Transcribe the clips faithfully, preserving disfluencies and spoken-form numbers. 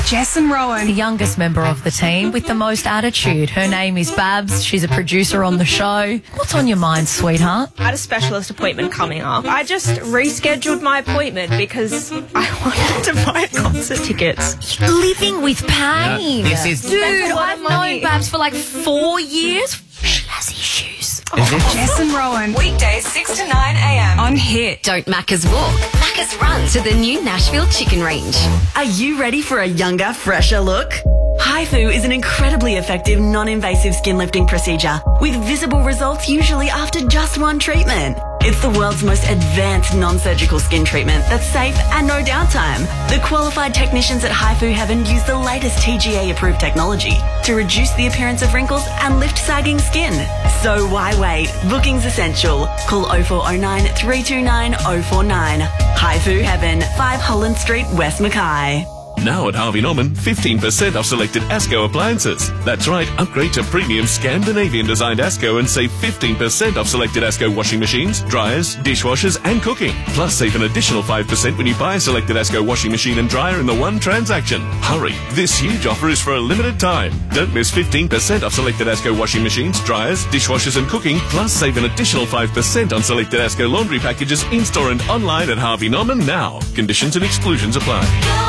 Jess and Rowan. The youngest member of the team with the most attitude. Her name is Babs. She's a producer on the show. What's on your mind, sweetheart? I had a specialist appointment coming up. I just rescheduled my appointment because I wanted to buy concert tickets. Living with pain. Yeah, this is... Dude, That's a lot I've of money. known Babs for like four years. She has issues. Is it? Jess and Rowan. Weekdays six to nine a.m. On Hit. Don't Macca's walk, Macca's run to the new Nashville Chicken Range. Are you ready for a younger, fresher look? HIFU is an incredibly effective, non-invasive skin lifting procedure with visible results usually after just one treatment. It's the world's most advanced non-surgical skin treatment that's safe and no downtime. The qualified technicians at HIFU Heaven use the latest T G A-approved technology to reduce the appearance of wrinkles and lift sagging skin. So why wait? Booking's essential. Call oh four oh nine, three two nine, oh four nine. HIFU Heaven, five Holland Street, West Mackay. Now at Harvey Norman, fifteen percent off selected ASCO appliances. That's right, upgrade to premium Scandinavian-designed ASCO and save fifteen percent off selected ASCO washing machines, dryers, dishwashers and cooking. Plus save an additional five percent when you buy a selected ASCO washing machine and dryer in the one transaction. Hurry, this huge offer is for a limited time. Don't miss fifteen percent off selected ASCO washing machines, dryers, dishwashers and cooking. Plus save an additional five percent on selected ASCO laundry packages in-store and online at Harvey Norman now. Conditions and exclusions apply.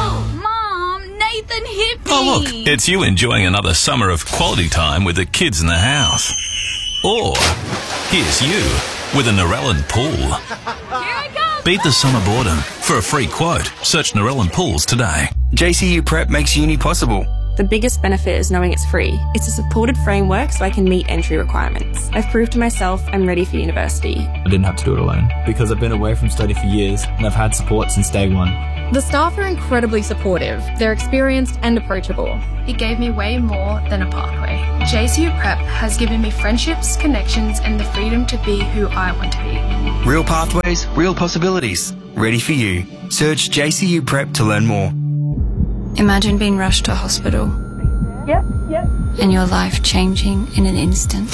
Nathan hit me. Oh, look, it's you enjoying another summer of quality time with the kids in the house. Or here's you with a Narellan pool. Here I come. Beat the summer boredom. For a free quote, search Narellan Pools today. J C U Prep makes uni possible. The biggest benefit is knowing it's free. It's a supported framework so I can meet entry requirements. I've proved to myself I'm ready for university. I didn't have to do it alone because I've been away from study for years and I've had support since day one. The staff are incredibly supportive. They're experienced and approachable. It gave me way more than a pathway. J C U Prep has given me friendships, connections, and the freedom to be who I want to be. Real pathways, real possibilities. Ready for you. Search J C U Prep to learn more. Imagine being rushed to hospital. Yep, yep. And your life changing in an instant.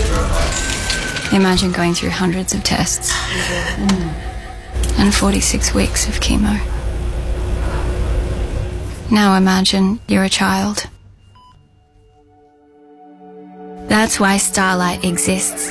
Imagine going through hundreds of tests. And forty-six weeks of chemo. Now imagine you're a child. That's why Starlight exists.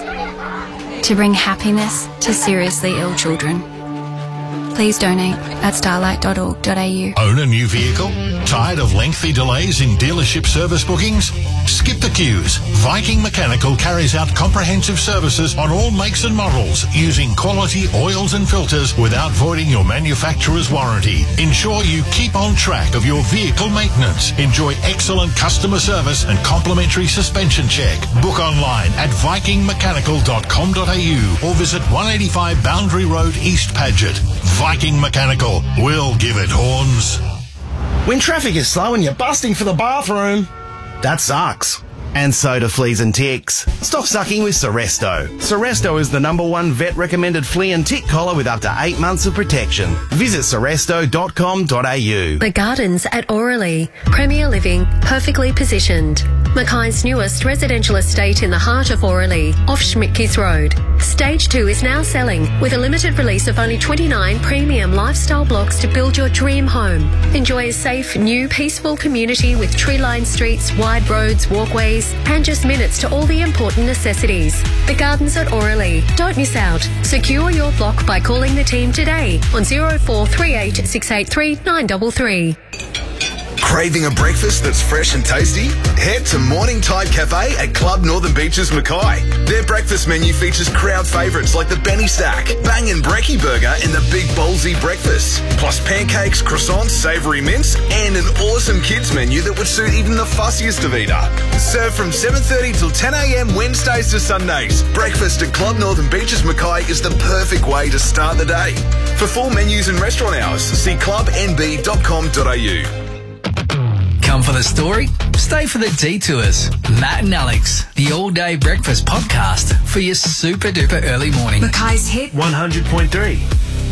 To bring happiness to seriously ill children. Please donate at starlight dot org dot a u. Own a new vehicle? Tired of lengthy delays in dealership service bookings? Skip the queues. Viking Mechanical carries out comprehensive services on all makes and models using quality oils and filters without voiding your manufacturer's warranty. Ensure you keep on track of your vehicle maintenance. Enjoy excellent customer service and complimentary suspension check. Book online at viking mechanical dot com dot a u or visit one eighty-five Boundary Road, East Paget. Viking Mechanical. We'll give it horns. When traffic is slow and you're busting for the bathroom, that sucks. And so do fleas and ticks. Stop sucking with Seresto. Seresto is the number one vet-recommended flea and tick collar with up to eight months of protection. Visit seresto dot com dot a u. The Gardens at Auralee. Premier living, perfectly positioned. Mackay's newest residential estate in the heart of Auralee, off Schmidtke's Road. Stage two is now selling with a limited release of only twenty-nine premium lifestyle blocks to build your dream home. Enjoy a safe, new, peaceful community with tree-lined streets, wide roads, walkways, and just minutes to all the important necessities. The Gardens at Auralee. Don't miss out. Secure your block by calling the team today on zero four three eight six eight three nine three three. Craving a breakfast that's fresh and tasty? Head to Morning Tide Cafe at Club Northern Beaches, Mackay. Their breakfast menu features crowd favourites like the Benny Stack, Bang and Brekkie Burger and the Big Ballsy Breakfast, plus pancakes, croissants, savoury mints, and an awesome kids menu that would suit even the fussiest of eater. Served from seven thirty till ten a m Wednesdays to Sundays. Breakfast at Club Northern Beaches, Mackay is the perfect way to start the day. For full menus and restaurant hours, see club n b dot com dot a u. Come for the story, stay for the detours. Matt and Alex, the all-day breakfast podcast for your super-duper early morning. Mackay's Hit one hundred point three.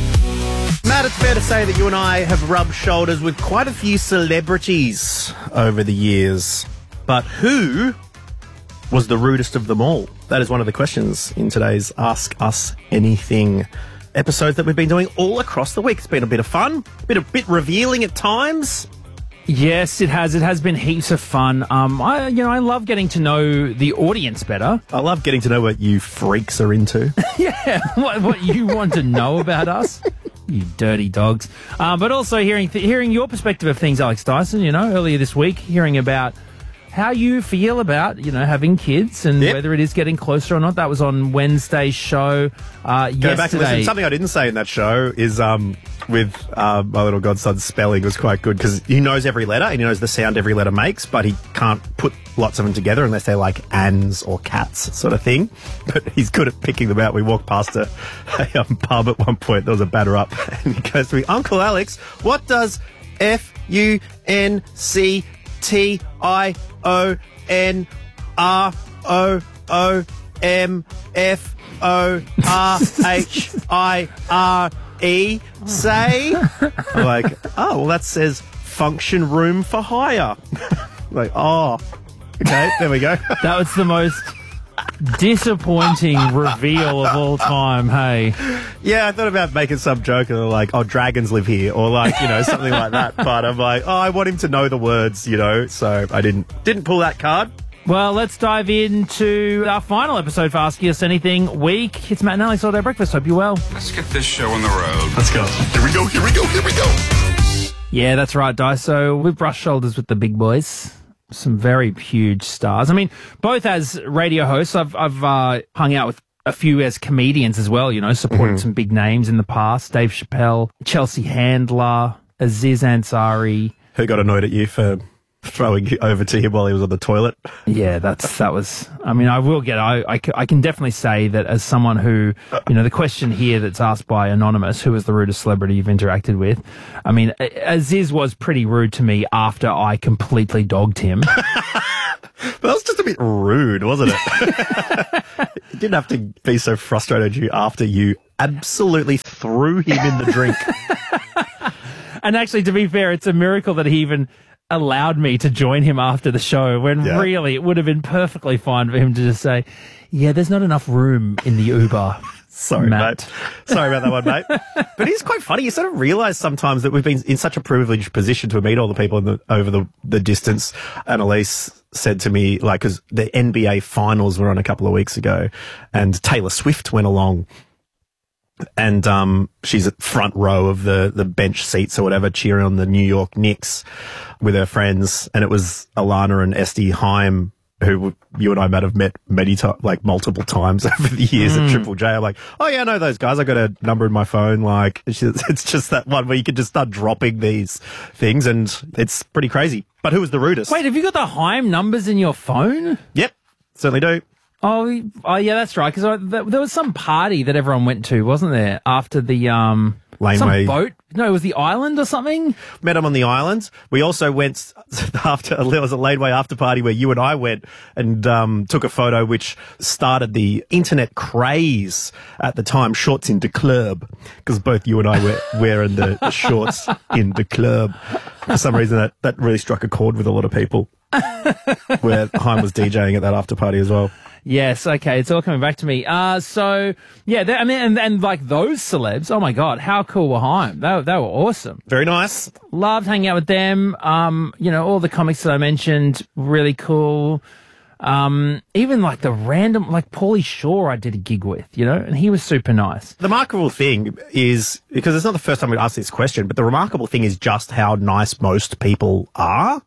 Matt, it's fair to say that you and I have rubbed shoulders with quite a few celebrities over the years. But who was the rudest of them all? That is one of the questions in today's Ask Us Anything episodes that we've been doing all across the week. It's been a bit of fun, a bit, a bit revealing at times. Yes, it has. It has been heaps of fun. Um, I, you know, I love getting to know the audience better. I love getting to know what you freaks are into. Yeah, what, what you want to know about us, you dirty dogs. Uh, but also hearing th- hearing your perspective of things, Alex Dyson. You know, earlier this week, hearing about how you feel about, you know, having kids and Yep. whether it is getting closer or not. That was on Wednesday's show. Uh, Go back and yesterday. listen. Something I didn't say in that show is um, with uh, my little godson's spelling was quite good because he knows every letter and he knows the sound every letter makes, but he can't put lots of them together unless they're like ands or cats sort of thing. But he's good at picking them out. We walked past a, a um, pub at one point. There was a batter up and he goes to me, Uncle Alex, what does F U N C T I O N R O O M F O R H I R E say? I'm like, oh, well, that says function room for hire. Like, oh, okay, there we go. That was the most disappointing reveal of all time, hey? Yeah, I thought about making some joke and like, oh, dragons live here, or like, you know, something like that. But I'm like, oh, I want him to know the words, you know, so I didn't didn't pull that card. Well, let's dive into our final episode for Ask Us Anything week. It's Matt and Alex All Day Breakfast. Hope you're well. Let's get this show on the road. Let's go. Here we go, here we go, here we go. Yeah, that's right, Di. So we've brushed shoulders with the big boys. Some very huge stars. I mean, both as radio hosts, I've I've uh, hung out with a few as comedians as well, you know, supported Mhm. some big names in the past. Dave Chappelle, Chelsea Handler, Aziz Ansari. Who got annoyed at you for throwing you over to him while he was on the toilet? Yeah, that's that was. I mean, I will get. I, I, c- I can definitely say that as someone who, you know, the question here that's asked by Anonymous, who was the rudest celebrity you've interacted with? I mean, A- Aziz was pretty rude to me after I completely dogged him. That was just a bit rude, wasn't it? You didn't have to be so frustrated at you after you absolutely threw him in the drink. And actually, to be fair, it's a miracle that he even allowed me to join him after the show when Yeah. really it would have been perfectly fine for him to just say, yeah, there's not enough room in the Uber. Sorry, Matt. mate. Sorry about that one, mate. But it's quite funny. You sort of realise sometimes that we've been in such a privileged position to meet all the people in the, over the, the distance. Annalise said to me, like, because the N B A finals were on a couple of weeks ago and Taylor Swift went along. And um, she's at front row of the, the bench seats or whatever, cheering on the New York Knicks with her friends. And it was Alana and Esty Haim, who you and I might have met many times, like multiple times over the years Mm. at Triple J. I'm like, oh yeah, I know those guys. I got a number in my phone. Like, it's just, it's just that one where you can just start dropping these things, and it's pretty crazy. But who was the rudest? Wait, have you got the Haim numbers in your phone? Yep, certainly do. Oh, oh yeah, that's right. Because there was some party that everyone went to, wasn't there? After the um, Laneway. some boat. No, it was the island or something. Met him on the island. We also went after there was a Laneway after party where you and I went and um, took a photo, which started the internet craze at the time. Shorts in the club, because both you and I were wearing the, the shorts in the club. For some reason, that that really struck a chord with a lot of people. Where Haim was DJing at that after party as well. Yes, okay, it's all coming back to me. Uh, so, yeah, they- I mean, and, and like those celebs, oh my God, how cool were Haim? They, were- they were awesome. Very nice. Loved hanging out with them. Um, you know, all the comics that I mentioned, really cool. Um, even like the random, like Paulie Shaw I did a gig with, you know, and he was super nice. The remarkable thing is, because it's not the first time we've asked this question, but the remarkable thing is just how nice most people are.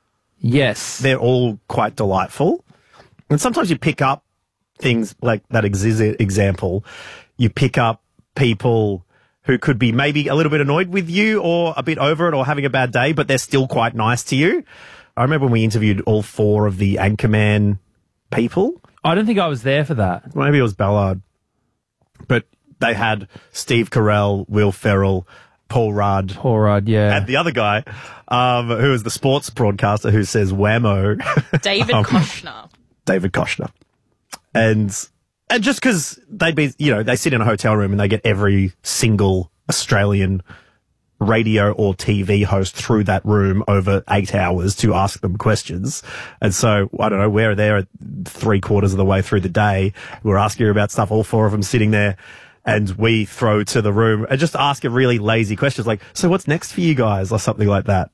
Yes. They're all quite delightful. And sometimes you pick up things like that exi- example. You pick up people who could be maybe a little bit annoyed with you or a bit over it or having a bad day, but they're still quite nice to you. I remember when we interviewed all four of the Anchorman people. I don't think I was there for that. Maybe it was Ballard. But they had Steve Carell, Will Ferrell, Paul Rudd. Paul Rudd, yeah. And the other guy, um, who is the sports broadcaster who says whammo. David um, Koshner. David Koshner. And and just because they'd be, you know, they sit in a hotel room and they get every single Australian radio or T V host through that room over eight hours to ask them questions. And so, I don't know, we're there at three quarters of the way through the day. We're asking her about stuff, all four of them sitting there. And we throw to the room and just ask a really lazy questions like, so what's next for you guys? Or something like that.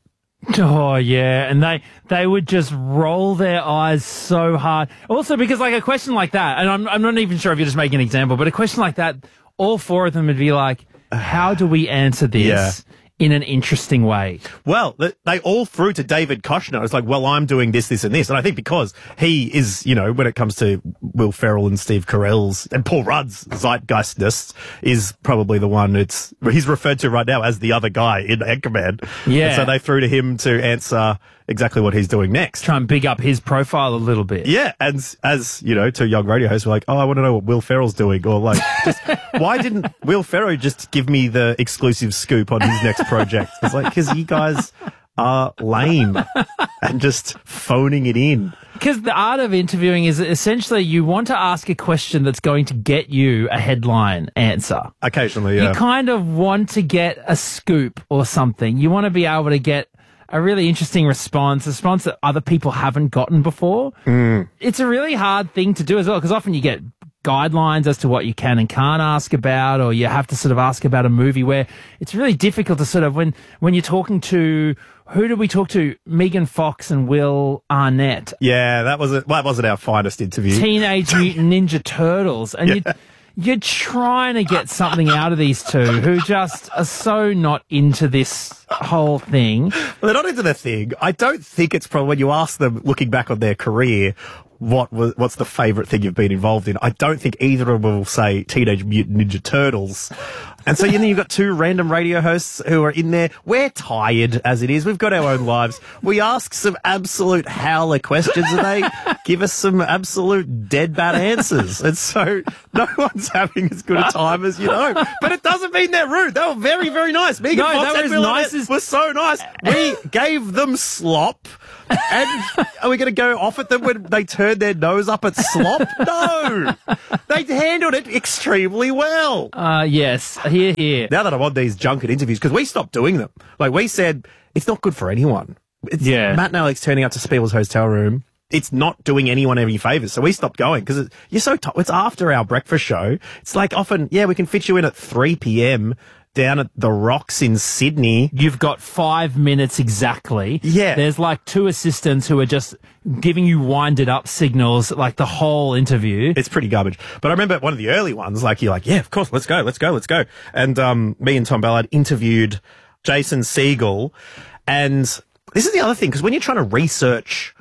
Oh, yeah. And they, they would just roll their eyes so hard. Also, because like a question like that, and I'm, I'm not even sure if you're just making an example, but a question like that, all four of them would be like, how do we answer this? Yeah. In an interesting way. Well, th- they all threw to David Koshner. It's like, well, I'm doing this, this, and this. And I think because he is, you know, when it comes to Will Ferrell and Steve Carell's and Paul Rudd's zeitgeistness, is probably the one it's he's referred to right now as the other guy in Anchorman. Yeah. And so they threw to him to answer exactly what he's doing next. Try and big up his profile a little bit. Yeah, and as, you know, two young radio hosts were like, oh, I want to know what Will Ferrell's doing. Or like, just, why didn't Will Ferrell just give me the exclusive scoop on his next project? It's like, because you guys are lame and just phoning it in. Because the art of interviewing is essentially you want to ask a question that's going to get you a headline answer. Occasionally, yeah. You kind of want to get a scoop or something. You want to be able to get a really interesting response, a response that other people haven't gotten before. Mm. It's a really hard thing to do as well, because often you get guidelines as to what you can and can't ask about, or you have to sort of ask about a movie where it's really difficult to sort of, when, when you're talking to, who did we talk to? Megan Fox and Will Arnett. Yeah, that wasn't, well, that wasn't our finest interview. Teenage Mutant Ninja Turtles. And Yeah. you You're trying to get something out of these two who just are so not into this whole thing. Well, they're not into the thing. I don't think it's probably when you ask them, looking back on their career, what was what's the favourite thing you've been involved in. I don't think either of them will say Teenage Mutant Ninja Turtles. And so, you know, you've got two random radio hosts who are in there. We're tired as it is. We've got our own lives. We ask some absolute howler questions and they give us some absolute dead bad answers. And so no one's having as good a time as you know. But it doesn't mean they're rude. They were very, very nice. Megan No, Fox they were and as Will nice Arnett as- were so nice. We gave them slop. And are we going to go off at them when they turn their nose up at slop? No! They handled it extremely well. Uh, yes, here, here. Now that I'm on these junket interviews, because we stopped doing them. Like, we said, it's not good for anyone. It's Yeah. Matt and Alex turning up to Spiel's hotel room. It's not doing anyone any favours. So we stopped going because it, you're so t- it's after our breakfast show. It's like often, yeah, we can fit you in at three p.m. down at the Rocks in Sydney. You've got five minutes exactly. Yeah. There's like two assistants who are just giving you winded up signals like the whole interview. It's pretty garbage. But I remember one of the early ones, like, you're like, yeah, of course, let's go, let's go, let's go. And um, me and Tom Ballard interviewed Jason Segel. And this is the other thing, because when you're trying to research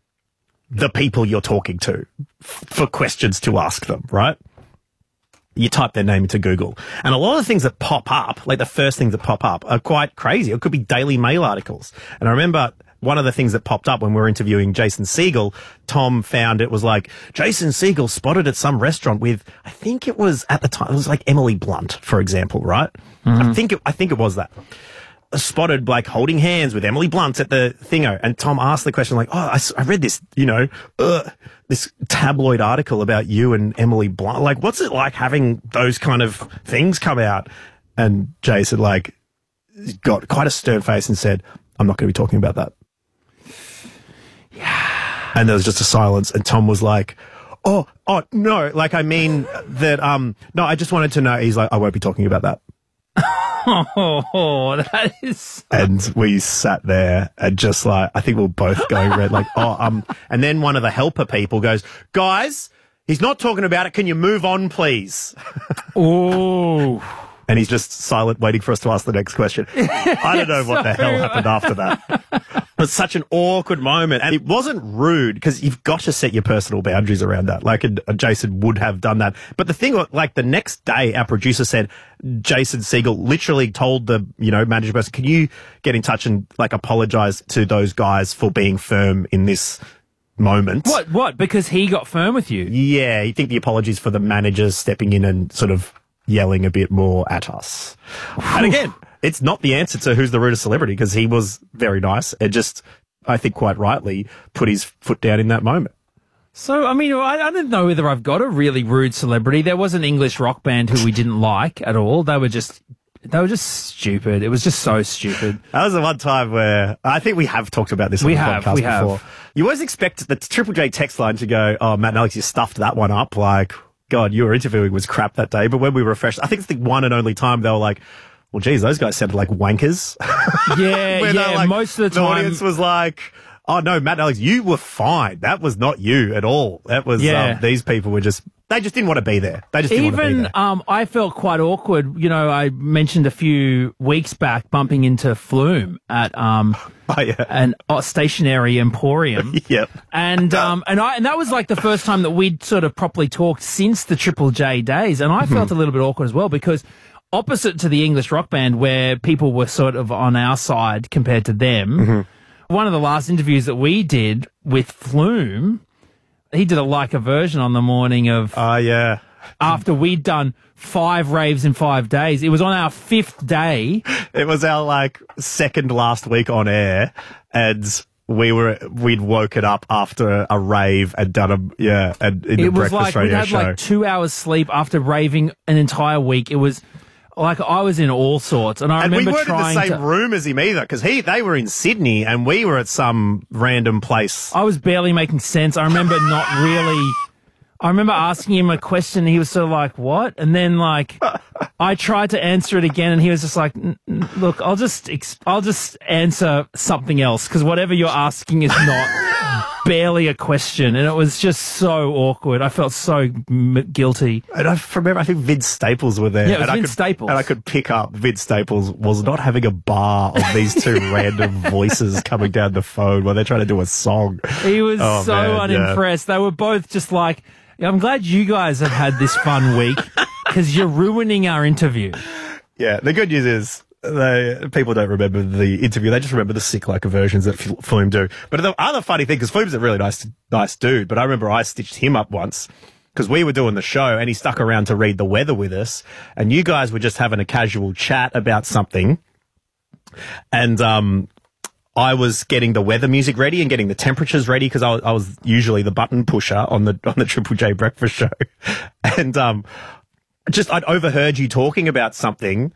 the people you're talking to f- for questions to ask them, right? You type their name into Google. And a lot of the things that pop up, like the first things that pop up, are quite crazy. It could be Daily Mail articles. And I remember one of the things that popped up when we were interviewing Jason Segel, Tom found it was like, Jason Segel spotted at some restaurant with, I think it was at the time, it was like Emily Blunt, for example, right? I think it, I think it was that. Spotted like holding hands with Emily Blunt at the thingo, and Tom asked the question like, "Oh, I, s- I read this, you know, uh, this tabloid article about you and Emily Blunt. Like, what's it like having those kind of things come out?" And Jason like got quite a stern face and said, "I'm not going to be talking about that." Yeah. And there was just a silence, and Tom was like, "Oh, oh no, like I mean that. Um, no, I just wanted to know." He's like, "I won't be talking about that." Oh, that is. And we sat there and just like, I think we we're both going red, like, oh, um, and then one of the helper people goes, "Guys, he's not talking about it. Can you move on, please?" Oh. And he's just silent, waiting for us to ask the next question. I don't know what the hell happened after that. It was such an awkward moment. And it wasn't rude, because you've got to set your personal boundaries around that. Like, and, and Jason would have done that. But the thing, like, the next day, our producer said, Jason Segel literally told the, you know, manager person, "Can you get in touch and, like, apologize to those guys for being firm in this moment?" What, what? Because he got firm with you? Yeah, you think the apologies for the managers stepping in and sort of yelling a bit more at us. And again, it's not the answer to who's the rudest celebrity, because he was very nice and just, I think quite rightly, put his foot down in that moment. So, I mean, I, I don't know whether I've got a really rude celebrity. There was an English rock band who we didn't like at all. They were just, they were just stupid. It was just so stupid. That was the one time where, I think we have talked about this on We the have, podcast we before. have. You always expect the Triple J text line to go, "Oh, Matt and Alex, you stuffed that one up. Like, God, your interviewing was crap that day." But when we refreshed, I think it's the one and only time they were like, well, geez, those guys sounded like wankers. Yeah, Where they're yeah. like- most of the The time, audience was like, oh, no, Matt and Alex, you were fine. That was not you at all. That was, Yeah. um, these people were just, they just didn't want to be there. They just didn't want to be even there. um, I felt quite awkward. You know, I mentioned a few weeks back bumping into Flume at um, oh, yeah. an uh, stationary emporium. Yep. And um, and I and that was like the first time that we'd sort of properly talked since the Triple J days, and I felt a little bit awkward as well because opposite to the English rock band where people were sort of on our side compared to them, Mm-hmm. one of the last interviews that we did with Flume, he did a like a version on the morning of Oh, yeah. after we'd done five raves in five days. It was on our fifth day. It was our, like, second last week on air, and we were, we'd woken up after a rave and done a, yeah, and in the It was breakfast like we'd radio had show. like two hours sleep after raving an entire week. It was like I was in all sorts, and I And we remember weren't in the trying same to. room as him either, because he they were in Sydney and we were at some random place. I was barely making sense. I remember not really. I remember asking him a question. And he was sort of like, "What?" And then like, I tried to answer it again, and he was just like, N- n- "Look, I'll just ex- I'll just answer something else because whatever you're asking is not barely a question." And it was just so awkward. I felt so m- guilty. And I remember, I think Vince Staples were there. Yeah, it was and I Vince could, Staples. And I could pick up Vince Staples was not having a bar of these two random voices coming down the phone while they're trying to do a song. He was Oh, so man, yeah. unimpressed. They were both just like, I'm glad you guys have had this fun week because you're ruining our interview. Yeah, the good news is they, people don't remember the interview. They just remember the sick like versions that F- Flume do. But the other funny thing, because Flume's a really nice, nice dude, but I remember I stitched him up once because we were doing the show and he stuck around to read the weather with us, and you guys were just having a casual chat about something. And, um, I was getting the weather music ready and getting the temperatures ready because I, I was usually the button pusher on the on the Triple J breakfast show, and um, just I'd overheard you talking about something,